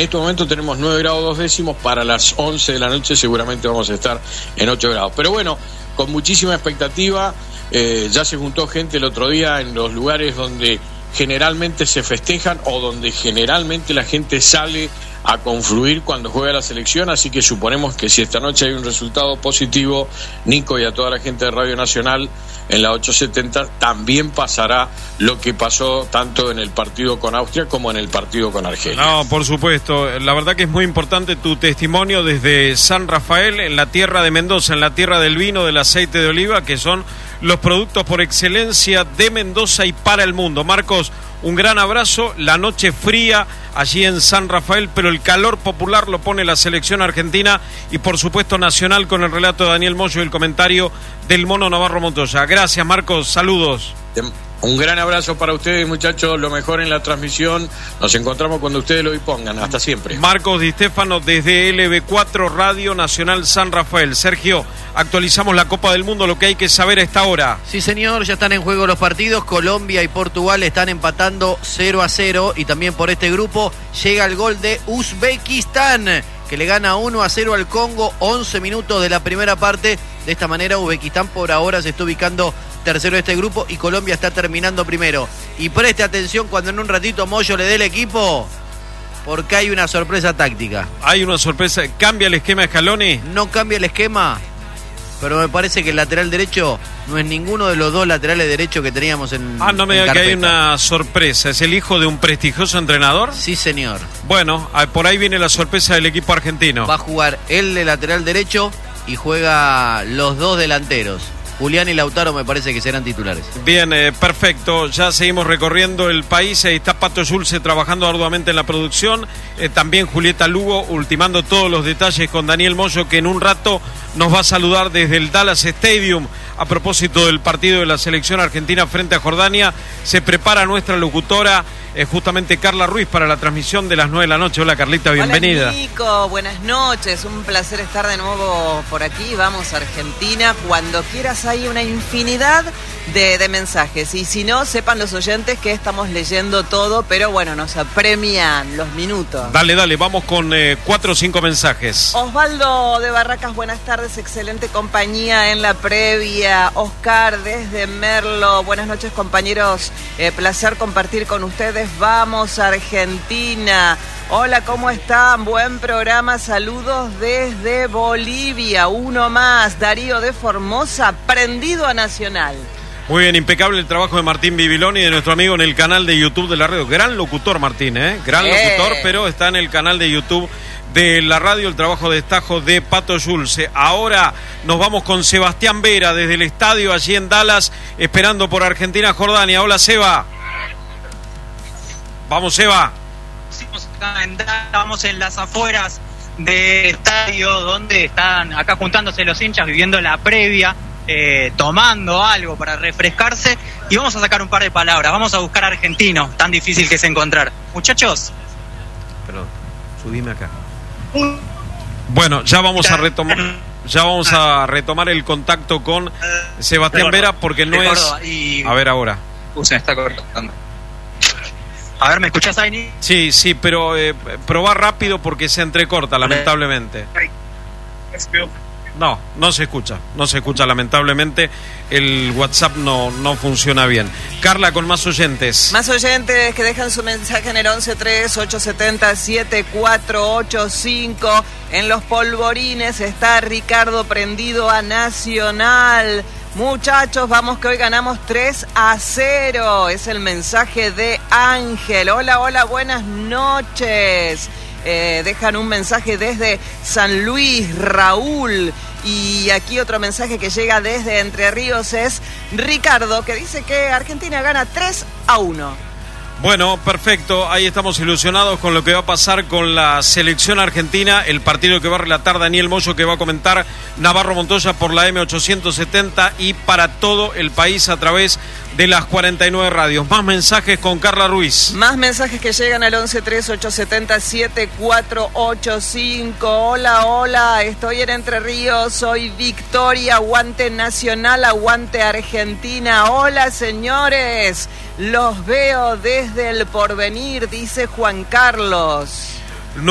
este momento tenemos 9 grados 2 décimos, para las 11 de la noche seguramente vamos a estar en 8 grados. Pero bueno, con muchísima expectativa, ya se juntó gente el otro día en los lugares donde generalmente se festejan o donde generalmente la gente sale a confluir cuando juega la selección, así que suponemos que si esta noche hay un resultado positivo, Nico y a toda la gente de Radio Nacional en la 870 también pasará lo que pasó tanto en el partido con Austria como en el partido con Argelia. No, por supuesto, la verdad que es muy importante tu testimonio desde San Rafael, en la tierra de Mendoza, en la tierra del vino, del aceite de oliva, que son los productos por excelencia de Mendoza y para el mundo. Marcos, un gran abrazo, la noche fría allí en San Rafael, pero el calor popular lo pone la selección argentina y por supuesto Nacional, con el relato de Daniel Moyo y el comentario del Mono Navarro Montoya. Gracias, Marcos, saludos. Un gran abrazo para ustedes, muchachos, lo mejor en la transmisión. Nos encontramos cuando ustedes lo dispongan. Hasta siempre. Marcos Di Stefano desde LB4 Radio Nacional San Rafael. Sergio, actualizamos la Copa del Mundo, lo que hay que saber a esta hora. Sí, señor, ya están en juego los partidos. Colombia y Portugal están empatando 0-0 y también por este grupo llega el gol de Uzbekistán, que le gana 1-0 al Congo, 11 minutos de la primera parte. De esta manera Uzbekistán por ahora se está ubicando tercero de este grupo y Colombia está terminando primero. Y preste atención cuando en un ratito Moyo le dé el equipo, porque hay una sorpresa táctica. Hay una sorpresa. ¿Cambia el esquema Scaloni? No cambia el esquema, pero me parece que el lateral derecho no es ninguno de los dos laterales derechos que teníamos en no me diga que hay una sorpresa. ¿Es el hijo de un prestigioso entrenador? Sí, señor. Bueno, por ahí viene la sorpresa del equipo argentino. Va a jugar él de lateral derecho y juega los dos delanteros. Julián y Lautaro me parece que serán titulares. Bien, perfecto. Ya seguimos recorriendo el país. Ahí está Pato Schulze trabajando arduamente en la producción. También Julieta Lugo ultimando todos los detalles con Daniel Moyo, que en un rato nos va a saludar desde el Dallas Stadium a propósito del partido de la selección argentina frente a Jordania. Se prepara nuestra locutora, justamente Carla Ruiz, para la transmisión de las 9 de la noche. Hola, Carlita, bienvenida. Hola, Nico, buenas noches. Un placer estar de nuevo por aquí. Vamos a Argentina. Cuando quieras, hay una infinidad de mensajes. Y si no, sepan los oyentes que estamos leyendo todo, pero bueno, nos apremian los minutos. Dale, vamos con 4 o 5 mensajes. Osvaldo de Barracas, buenas tardes, excelente compañía en la previa. Oscar desde Merlo, buenas noches, compañeros, placer compartir con ustedes. Vamos a Argentina. Hola, ¿cómo están? Buen programa, saludos desde Bolivia. Uno más, Darío de Formosa, prendido a Nacional. Muy bien, impecable el trabajo de Martín Bibiloni, de nuestro amigo en el canal de YouTube de la radio. Gran locutor, Martín, gran locutor, pero está en el canal de YouTube de la radio, el trabajo de destajo de Pato Schulze. Ahora nos vamos con Sebastián Vera desde el estadio allí en Dallas, esperando por Argentina-Jordania. Hola, Seba. Vamos, Seba. Estamos en las afueras del estadio, donde están acá juntándose los hinchas, viviendo la previa, tomando algo para refrescarse, y vamos a sacar un par de palabras. Vamos a buscar argentino, tan difícil que es encontrar. Muchachos. Perdón, subime acá. Bueno, ya vamos a retomar el contacto con Sebastián Vera, porque no es... A ver ahora. Se me está cortando. A ver, ¿me escuchás ahí? Sí, pero probá rápido porque se entrecorta, lamentablemente. No se escucha, lamentablemente. El WhatsApp no funciona bien. Carla, con más oyentes. Más oyentes que dejan su mensaje en el 1138707485. En los polvorines está Ricardo prendido a Nacional. Muchachos, vamos que hoy ganamos 3-0. Es el mensaje de Ángel. Hola, buenas noches. Dejan un mensaje desde San Luis, Raúl. Y aquí otro mensaje que llega desde Entre Ríos es Ricardo, que dice que Argentina gana 3-1. Bueno, perfecto, ahí estamos ilusionados con lo que va a pasar con la selección argentina, el partido que va a relatar Daniel Moyo, que va a comentar Navarro Montoya por la M870 y para todo el país a través de las 49 radios. Más mensajes con Carla Ruiz. Más mensajes que llegan al 1138707485. Hola, estoy en Entre Ríos, soy Victoria, aguante Nacional, aguante Argentina. Hola, señores, los veo desde el Porvenir, dice Juan Carlos.